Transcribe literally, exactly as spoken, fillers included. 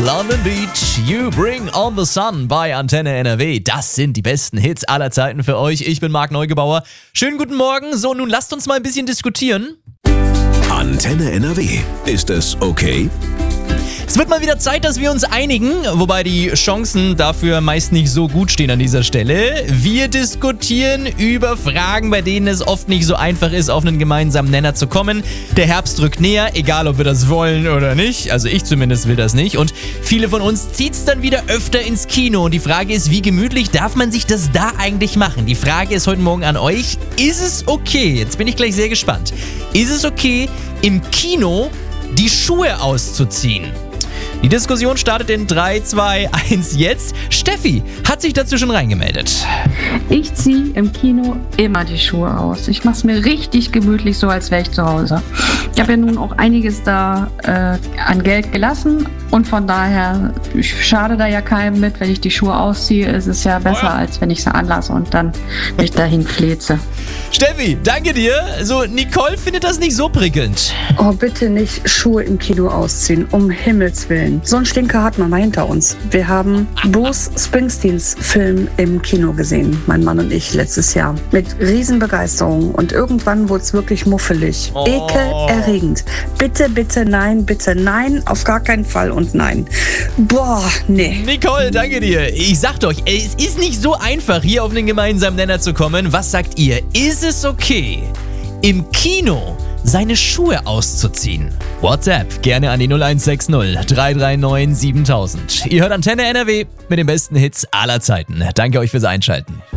London Beach, You Bring On The Sun bei Antenne N R W. Das sind die besten Hits aller Zeiten für euch. Ich bin Marc Neugebauer. Schönen guten Morgen. So, nun lasst uns mal ein bisschen diskutieren. Antenne N R W. Ist es okay? Es wird mal wieder Zeit, dass wir uns einigen, wobei die Chancen dafür meist nicht so gut stehen an dieser Stelle. Wir diskutieren über Fragen, bei denen es oft nicht so einfach ist, auf einen gemeinsamen Nenner zu kommen. Der Herbst rückt näher, egal ob wir das wollen oder nicht. Also ich zumindest will das nicht. Und viele von uns zieht's dann wieder öfter ins Kino. Und die Frage ist, wie gemütlich darf man sich das da eigentlich machen? Die Frage ist heute Morgen an euch, ist es okay, jetzt bin ich gleich sehr gespannt, ist es okay, im Kino die Schuhe auszuziehen? Die Diskussion startet in drei, zwei, eins jetzt. Steffi hat sich dazu schon reingemeldet. Ich ziehe im Kino immer die Schuhe aus. Ich mache es mir richtig gemütlich, so als wäre ich zu Hause. Ich habe ja nun auch einiges da äh, an Geld gelassen und von daher, ich schade da ja keinem mit, wenn ich die Schuhe ausziehe. Es ist ja besser, oh ja, als wenn ich sie anlasse und dann mich dahin fleze. Steffi, danke dir. So, Nicole findet das nicht so prickelnd. Oh, bitte nicht Schuhe im Kino ausziehen, um Himmels Willen. So einen Stinker hatten wir mal hinter uns. Wir haben Bruce Springsteens Film im Kino gesehen, mein Mann und ich, letztes Jahr. Mit Riesenbegeisterung. Und irgendwann wurde es wirklich muffelig. Oh. Ekelerregend. Bitte, bitte, nein, bitte, nein, auf gar keinen Fall und nein. Boah, nee. Nicole, danke dir. Ich sagte euch, es ist nicht so einfach, hier auf einen gemeinsamen Nenner zu kommen. Was sagt ihr? Ist es okay, im Kino seine Schuhe auszuziehen? WhatsApp gerne an die null eins sechs null drei drei neun siebentausend. Ihr hört Antenne N R W mit den besten Hits aller Zeiten. Danke euch fürs Einschalten.